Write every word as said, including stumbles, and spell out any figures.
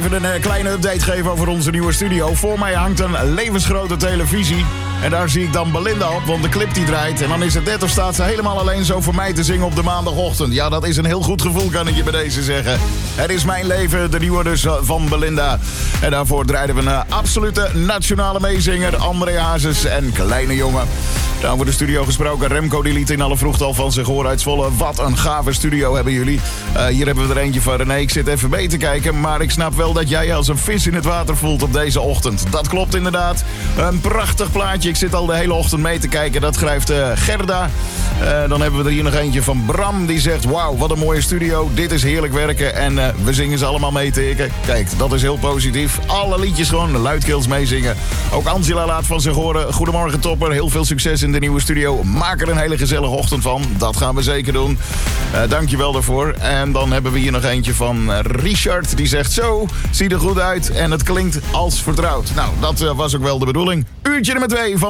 Even een kleine update geven over onze nieuwe studio. Voor mij hangt een levensgrote televisie. En daar zie ik dan Belinda op, want de clip die draait. En dan is het net of staat ze helemaal alleen zo voor mij te zingen op de maandagochtend. Ja, dat is een heel goed gevoel, kan ik je bij deze zeggen. Het is mijn leven, de nieuwe dus van Belinda. En daarvoor draaiden we een absolute nationale meezinger. André Hazes en Kleine Jongen. Daar over de studio gesproken. Remco die liet in alle vroegte al van zich horen uit Zwolle. Wat een gave studio hebben jullie. Uh, hier hebben we er eentje van René. Ik zit even mee te kijken. Maar ik snap wel dat jij je als een vis in het water voelt op deze ochtend. Dat klopt inderdaad. Een prachtig plaatje. Ik zit al de hele ochtend mee te kijken. Dat schrijft uh, Gerda. Uh, dan hebben we er hier nog eentje van Bram. Die zegt, wauw, wat een mooie studio. Dit is heerlijk werken. En uh, we zingen ze allemaal mee tikken. Kijk, dat is heel positief. Alle liedjes gewoon luidkeels meezingen. Ook Angela laat van zich horen. Goedemorgen topper. Heel veel succes in de nieuwe studio. Maak er een hele gezellige ochtend van. Dat gaan we zeker doen. Uh, dankjewel daarvoor. En dan hebben we hier nog eentje van uh, Richard. Die zegt zo, ziet er goed uit en het klinkt als vertrouwd. Nou, dat uh, was ook wel de bedoeling. Uurtje nummer twee